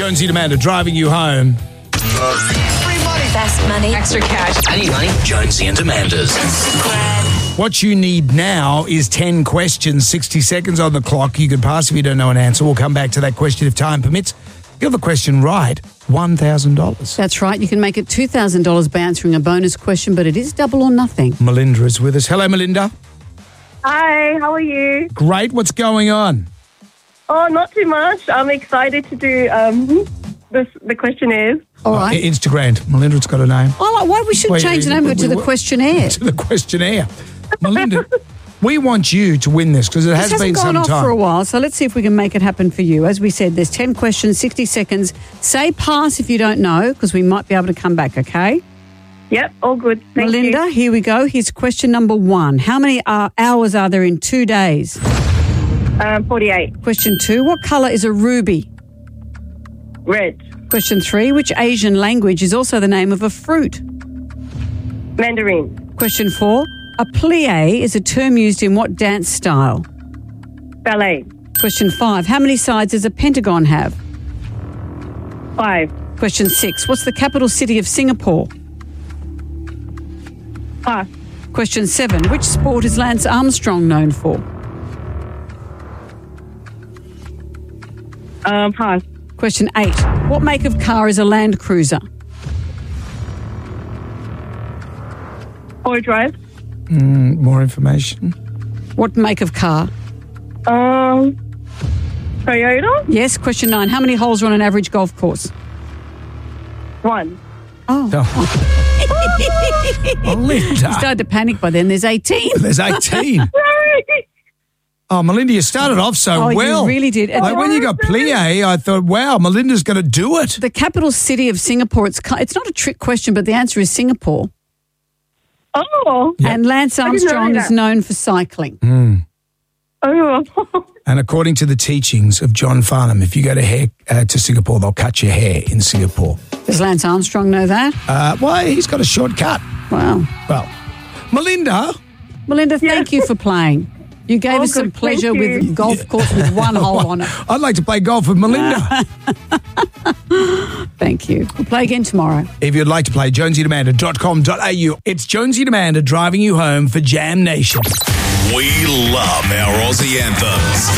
Jonesy and Amanda driving you home. Free money. Fast money. Extra cash. I need money. Jonesy and Amanda's. What you need now is 10 questions, 60 seconds on the clock. You can pass if you don't know an answer. We'll come back to that question if time permits. Get the question right, $1,000. That's right. You can make it $2,000 by answering a bonus question, but it is double or nothing. Melinda is with us. Hello, Melinda. Hi, how are you? Great. What's going on? Oh, not too much. I'm excited to do the questionnaires. All right. Instagram. Melinda's got a name. Oh, like, why we should change the name of it to the questionnaire? To the questionnaire. Melinda, we want you to win this because it has been some time. It hasn't gone off for a while, so let's see if we can make it happen for you. As we said, there's 10 questions, 60 seconds. Say pass if you don't know because we might be able to come back, okay? Yep, all good. Thank Melinda, you. here we go. Here's question number 1. How many hours are there in 2 days? 48. Question 2. What colour is a ruby? Red. Question 3. Which Asian language is also the name of a fruit? Mandarin. Question 4. A plie is a term used in what dance style? Ballet. Question 5. How many sides does a pentagon have? 5. Question 6. What's the capital city of Singapore? Pass. Question 7. Which sport is Lance Armstrong known for? Pass. Question 8. What make of car is a Land Cruiser? Four drive. More information. What make of car? Toyota. Yes. Question 9. How many holes are on an average golf course? 1. Oh. Melinda. You started to panic by then. There's 18. There's 18. Oh, Melinda, you started off so Oh, well. you really did. Like when you got plie, I thought, wow, Melinda's going to do it. The capital city of Singapore, it's not a trick question, but the answer is Singapore. Oh. Yep. And Lance didn't know Armstrong that. is known for cycling. Oh. And according to the teachings of John Farnham, if you go to Singapore, they'll cut your hair in Singapore. Does Lance Armstrong know that? Well, he's got a shortcut. Wow. Well, Melinda. Thank you for playing. You gave us some good. pleasure Thank with you. golf course with one hole on it. I'd like to play golf with Melinda. Thank you. We'll play again tomorrow. If you'd like to play, jonesyandamanda.com.au. It's Jonesy and Amanda driving you home for Jam Nation. We love our Aussie anthems.